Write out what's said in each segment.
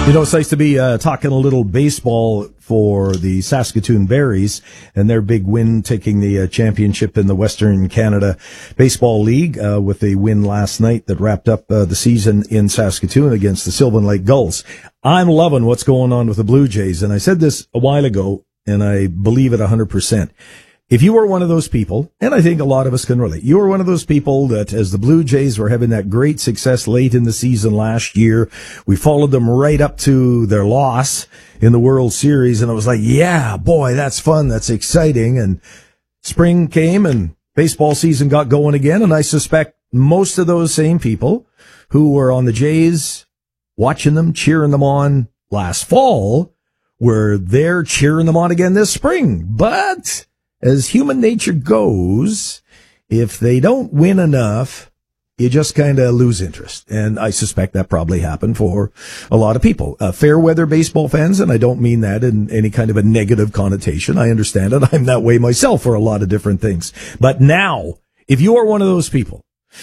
You know, it's nice to be talking a little baseball for the Saskatoon Berries and their big win, taking the championship in the Western Canada Baseball League with a win last night that wrapped up the season in Saskatoon against the Sylvan Lake Gulls. I'm loving what's going on with the Blue Jays, and I said this a while ago, and I believe it 100%. If you were one of those people, and I think a lot of us can relate, you were one of those people that as the Blue Jays were having that great success late in the season last year, we followed them right up to their loss in the World Series, and it was like, yeah, boy, that's fun, that's exciting, and spring came and baseball season got going again, and I suspect most of those same people who were on the Jays, watching them, cheering them on last fall, were there cheering them on again this spring. But as human nature goes, if they don't win enough, you just kind of lose interest. And I suspect that probably happened for a lot of people. Fair weather baseball fans, and I don't mean that in any kind of a negative connotation. I understand it. I'm that way myself for a lot of different things. But now, if you are one of those people,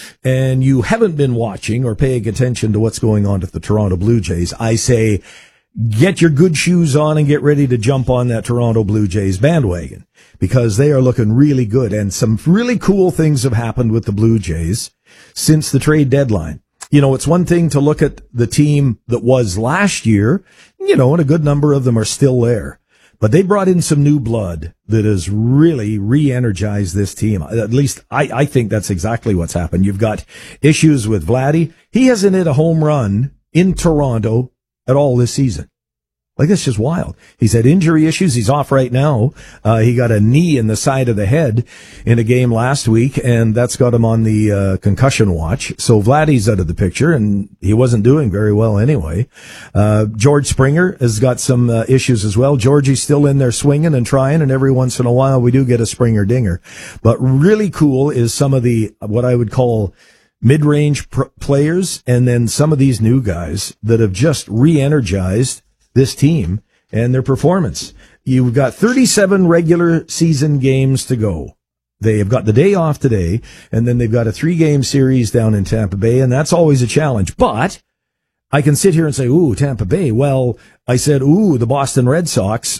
and you haven't been watching or paying attention to what's going on at the Toronto Blue Jays, I say, get your good shoes on and get ready to jump on that Toronto Blue Jays bandwagon, because they are looking really good. And some really cool things have happened with the Blue Jays since the trade deadline. You know, it's one thing to look at the team that was last year, you know, and a good number of them are still there. But they brought in some new blood that has really re-energized this team. At least I think that's exactly what's happened. You've got issues with Vladdy. He hasn't hit a home run in Toronto at all this season. Like, that's just wild. He's had injury issues. He's off right now. He got a knee in the side of the head in a game last week, and that's got him on the concussion watch. So Vladdy's out of the picture, and he wasn't doing very well anyway. George Springer has got some issues as well. Georgie's still in there swinging and trying, and every once in a while we do get a Springer dinger. But really cool is some of the, what I would call mid-range players, and then some of these new guys that have just re-energized this team and their performance. You've got 37 regular season games to go. They have got the day off today, and then they've got a 3-game series down in Tampa Bay, and that's always a challenge. But I can sit here and say, ooh, Tampa Bay. Well, I said, ooh, the Boston Red Sox,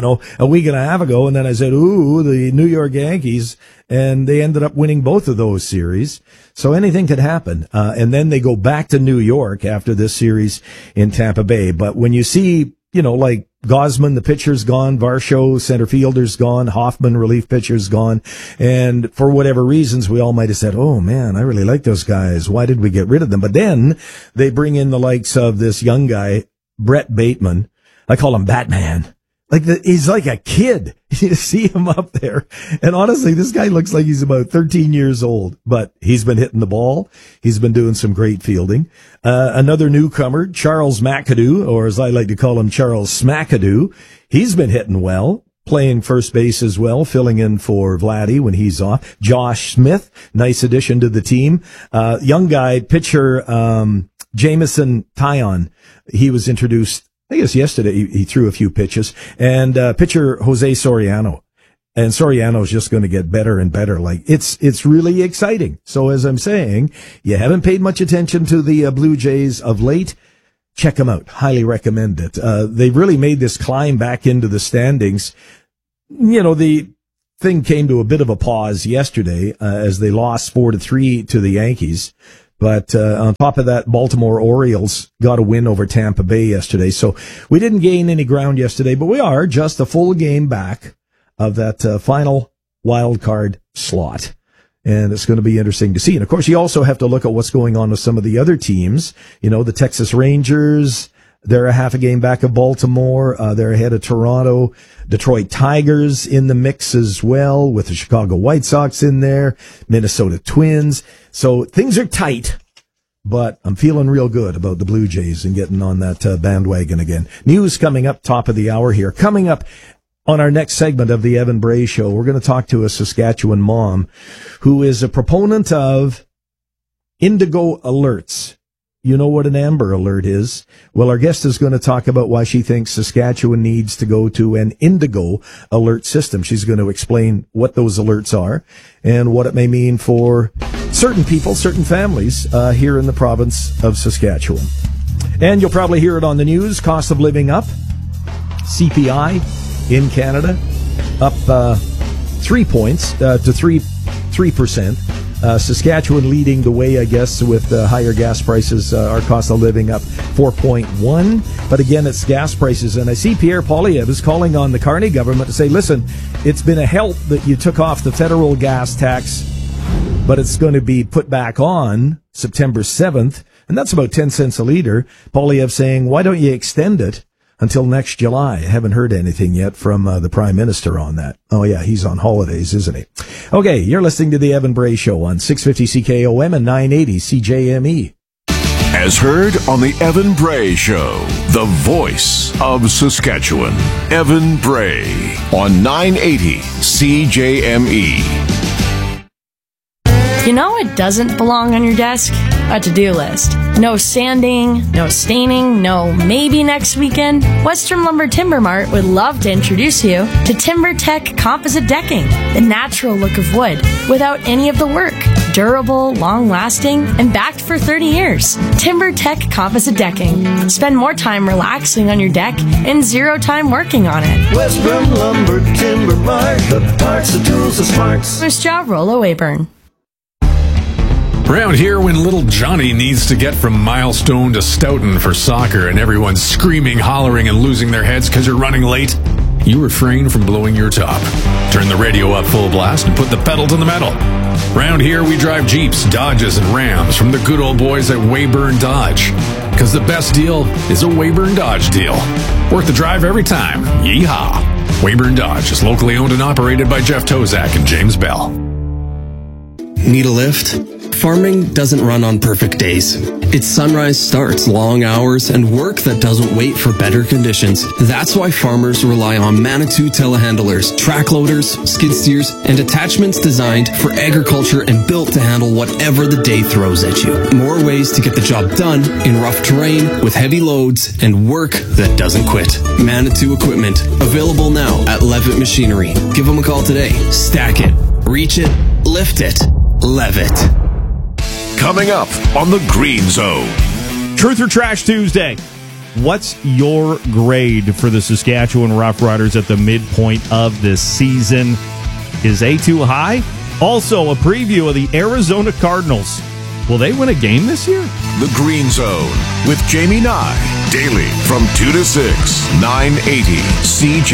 a week and a half ago, and then I said, ooh, the New York Yankees, and they ended up winning both of those series. So anything could happen. And then they go back to New York after this series in Tampa Bay. But when you see, like Gausman, the pitcher's gone, Varsho, center fielder's gone, Hoffman, relief pitcher's gone, and for whatever reasons, we all might have said, oh man, I really like those guys. Why did we get rid of them? But then they bring in the likes of this young guy, Brett Bateman. I call him Batman. He's like a kid. You see him up there. And honestly, this guy looks like he's about 13 years old, but he's been hitting the ball. He's been doing some great fielding. Another newcomer, Charles McAdoo, or as I like to call him, Charles Smackadoo. He's been hitting well, playing first base as well, filling in for Vladdy when he's off. Josh Smith, nice addition to the team. Young guy, pitcher, Jameson Taillon. He was introduced, I guess yesterday. He threw a few pitches, and pitcher Jose Soriano, and Soriano's just going to get better and better. It's really exciting. So as I'm saying, you haven't paid much attention to the Blue Jays of late. Check them out. Highly recommend it. They've really made this climb back into the standings. The thing came to a bit of a pause yesterday as they lost 4-3 to the Yankees. But on top of that, Baltimore Orioles got a win over Tampa Bay yesterday. So we didn't gain any ground yesterday, but we are just a full game back of that final wild card slot. And it's going to be interesting to see. And of course, you also have to look at what's going on with some of the other teams. The Texas Rangers, they're a half a game back of Baltimore. They're ahead of Toronto. Detroit Tigers in the mix as well, with the Chicago White Sox in there, Minnesota Twins. So things are tight, but I'm feeling real good about the Blue Jays and getting on that bandwagon again. News coming up top of the hour here. Coming up on our next segment of the Evan Bray Show, we're going to talk to a Saskatchewan mom who is a proponent of indigo alerts. You know what an Amber Alert is? Well, our guest is going to talk about why she thinks Saskatchewan needs to go to an indigo alert system. She's going to explain what those alerts are and what it may mean for certain people, certain families here in the province of Saskatchewan. And you'll probably hear it on the news. Cost of living up. CPI in Canada up 3 points to 3%. Saskatchewan leading the way, I guess, with higher gas prices. Our cost of living up 4.1. But again, it's gas prices. And I see Pierre Poilievre is calling on the Carney government to say, listen, it's been a help that you took off the federal gas tax, but it's going to be put back on September 7th. And that's about 10 cents a litre. Poilievre saying, why don't you extend it until next July? I haven't heard anything yet from the Prime Minister on that. Oh, yeah, he's on holidays, isn't he? Okay, you're listening to The Evan Bray Show on 650 CKOM and 980 CJME. As heard on The Evan Bray Show, the voice of Saskatchewan. Evan Bray on 980 CJME. You know what doesn't belong on your desk? A to-do list. No sanding, no staining, no maybe next weekend. Western Lumber Timber Mart would love to introduce you to TimberTech Composite Decking, the natural look of wood without any of the work. Durable, long-lasting, and backed for 30 years. TimberTech Composite Decking. Spend more time relaxing on your deck and 0 time working on it. Western Lumber Timber Mart, the parts, the tools, the smarts. First job, Rollo Weyburn. Around here, when little Johnny needs to get from Milestone to Stoughton for soccer and everyone's screaming, hollering, and losing their heads because you're running late, you refrain from blowing your top. Turn the radio up full blast and put the pedal to the metal. Around here, we drive Jeeps, Dodges, and Rams from the good old boys at Weyburn Dodge. Because the best deal is a Weyburn Dodge deal. Worth the drive every time. Yeehaw! Weyburn Dodge is locally owned and operated by Jeff Tozak and James Bell. Need a lift? Farming doesn't run on perfect days. Its sunrise starts, long hours, and work that doesn't wait for better conditions. That's why farmers rely on Manitou telehandlers, track loaders, skid steers, and attachments designed for agriculture and built to handle whatever the day throws at you. More ways to get the job done in rough terrain with heavy loads and work that doesn't quit. Manitou equipment, available now at Levitt Machinery. Give them a call today. Stack it, reach it, lift it, Levitt. Coming up on the Green Zone. Truth or Trash Tuesday. What's your grade for the Saskatchewan Roughriders at the midpoint of this season? Is A too high? Also, a preview of the Arizona Cardinals. Will they win a game this year? The Green Zone with Jamie Nye. Daily from 2 to 6, 980 CJ.